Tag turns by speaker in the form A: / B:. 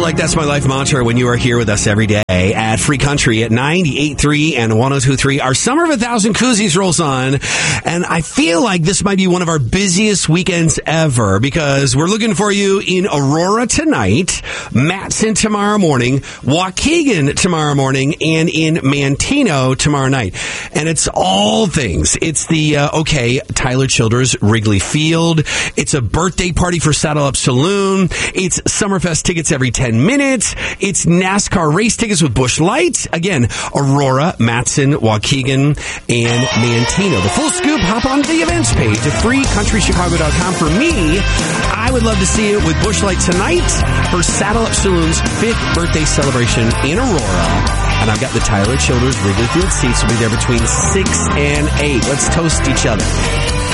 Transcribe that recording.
A: feel like that's my life mantra when you are here with us every day at Free Country at 98.3 and 102.3. Our Summer of 1,000 Koozies rolls on, and I feel like this might be one of our busiest weekends ever because we're looking for you in Aurora tonight, Matson tomorrow morning, Waukegan tomorrow morning, and in Manteno tomorrow night. And it's all things. It's the, Tyler Childers Wrigley Field. It's a birthday party for Saddle Up Saloon. It's Summerfest tickets every 10 minutes. It's NASCAR race tickets with Busch Lights. Again, Aurora, Matson, Waukegan, and Manteno. The full scoop, hop onto the events page at freecountrychicago.com. For me, I would love to see it with Busch Light tonight for Saddle Up Saloon's 5th birthday celebration in Aurora. And I've got the Tyler Childers Wrigley Field seats. Will be there between 6 and 8. Let's toast each other.